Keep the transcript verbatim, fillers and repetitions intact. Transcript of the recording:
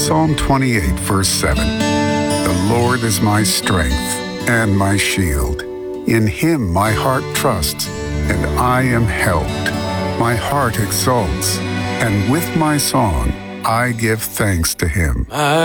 Psalm twenty-eight, verse seven. The Lord is my strength and my shield. In him my heart trusts, and I am helped. My heart exults, and with my song I give thanks to him. My